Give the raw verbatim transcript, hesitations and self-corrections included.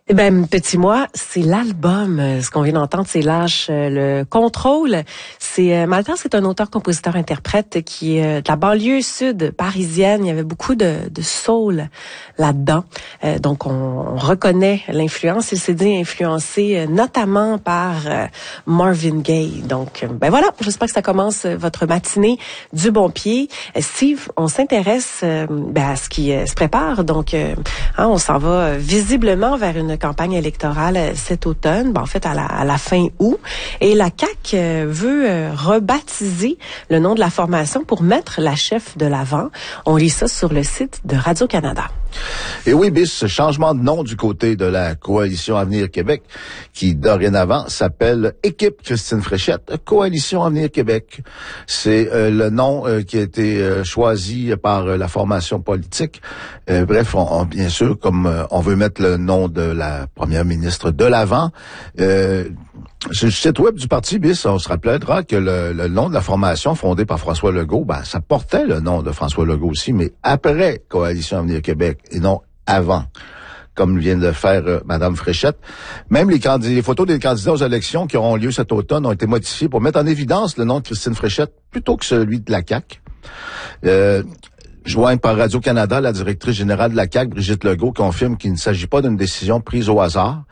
Eh ben, Petit Moi, c'est l'album. Ce qu'on vient d'entendre, c'est Lâche le contrôle. C'est euh, Malta, c'est un auteur-compositeur-interprète qui est euh, de la banlieue sud parisienne. Il y avait beaucoup de, de soul là-dedans. Euh, donc, on, on reconnaît l'influence. Il s'est dit influencé euh, notamment par euh, Marvin Gaye. Donc, euh, ben voilà, j'espère que ça commence euh, votre matinée du bon pied. Euh, Steve, on s'intéresse euh, ben, à ce qui euh, se prépare. Donc, euh, hein, on s'en va euh, visiblement vers une campagne électorale cet automne, ben, en fait à la, à la fin août. Et la C A Q euh, veut euh, rebaptiser le nom de la formation pour mettre la chef de l'avant. On lit ça sur le site de Radio-Canada. Et oui, Bis, ce changement de nom du côté de la Coalition Avenir Québec, qui dorénavant s'appelle Équipe Christine Fréchette, Coalition Avenir Québec. C'est euh, le nom euh, qui a été euh, choisi par euh, la formation politique. Euh, bref, on, on, bien sûr, comme euh, on veut mettre le nom de la première ministre de l'avant, euh, sur le site web du parti, Bis, on se rappellera que le, le nom de la formation fondée par François Legault, ben, ça portait le nom de François Legault aussi, mais après Coalition Avenir Québec et non avant, comme vient de le faire euh, Mme Fréchette. Même les, candidats, les photos des candidats aux élections qui auront lieu cet automne ont été modifiées pour mettre en évidence le nom de Christine Fréchette plutôt que celui de la C A Q. Euh, Jointe par Radio-Canada, la directrice générale de la C A Q, Brigitte Legault, confirme qu'il ne s'agit pas d'une décision prise au hasard.